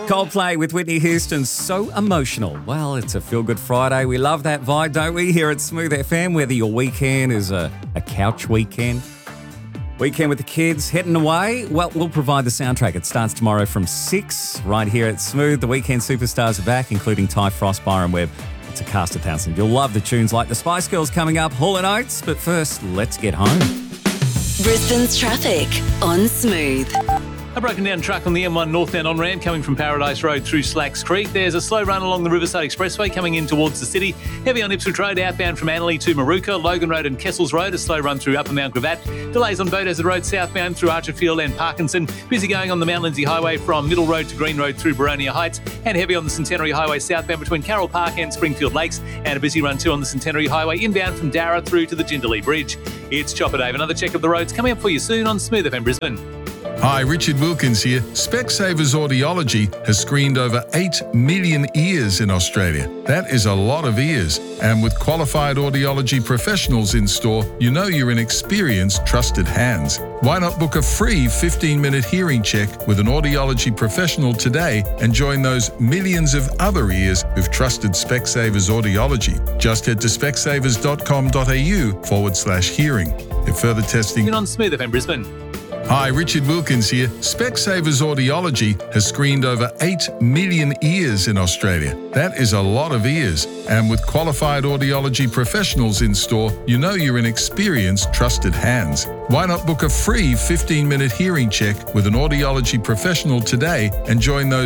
Coldplay with Whitney Houston, So Emotional. Well, it's a feel-good Friday. We love that vibe, don't we, here at Smooth FM, whether your weekend is a couch weekend with the kids, heading away. Well, we'll provide the soundtrack. It starts tomorrow from 6 right here at Smooth. The weekend superstars are back, including Ty Frost, Byron Webb. It's a cast of thousands. You'll love the tunes like the Spice Girls coming up, Hall & Oates. But first, let's get home. Brisbane's traffic on Smooth. A broken down truck on the M1 northbound on-ramp coming from Paradise Road through Slacks Creek. There's a slow run along the Riverside Expressway coming in towards the city. Heavy on Ipswich Road outbound from Annerley to Maruka. Logan Road and Kessels Road, a slow run through Upper Mount Gravatt. Delays on Beaudesert Road southbound through Archerfield and Parkinson. Busy going on the Mount Lindsay Highway from Middle Road to Green Road through Baronia Heights. And heavy on the Centenary Highway southbound between Carroll Park and Springfield Lakes. And a busy run too on the Centenary Highway inbound from Darra through to the Jindalee Bridge. It's Chopper Dave. Another check of the roads coming up for you soon on Smooth FM Brisbane. Hi, Richard Wilkins here. Specsavers Audiology has screened over 8 million ears in Australia. That is a lot of ears. And with qualified audiology professionals in store, you know you're in experienced, trusted hands. Why not book a free 15-minute hearing check with an audiology professional today and join those millions of other ears who've trusted Specsavers Audiology? Just head to specsavers.com.au/hearing. If further testing On Smooth FM Brisbane. Hi, Richard Wilkins here. Specsavers Audiology has screened over 8 million ears in Australia. That is a lot of ears. And with qualified audiology professionals in store, you know you're in experienced, trusted hands. Why not book a free 15-minute hearing check with an audiology professional today and join those